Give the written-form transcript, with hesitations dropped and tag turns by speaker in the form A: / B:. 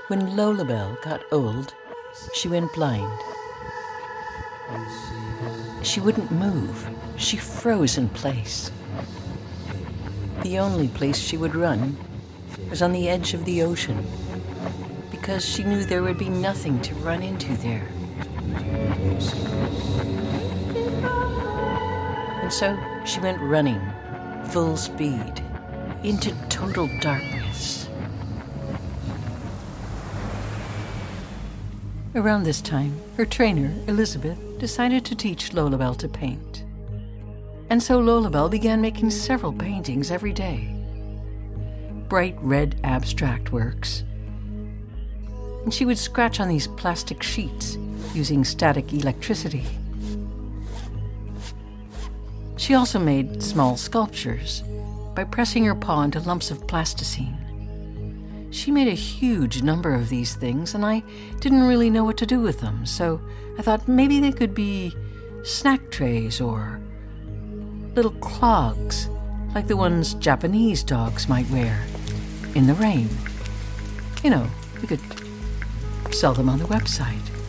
A: When Lolabelle got old, she went blind. She wouldn't move. She froze in place. The only place she would run was on the edge of the ocean, because she knew there would be nothing to run into there. And so she went running, full speed, into total darkness. Around this time, her trainer, Elizabeth, decided to teach Lolabelle to paint. And so Lolabelle began making several paintings every day. Bright red abstract works. And she would scratch on these plastic sheets using static electricity. She also made small sculptures by pressing her paw into lumps of plasticine. She made a huge number of these things, and I didn't really know what to do with them, so I thought maybe they could be snack trays or little clogs, like the ones Japanese dogs might wear in the rain. You know, we could sell them on the website.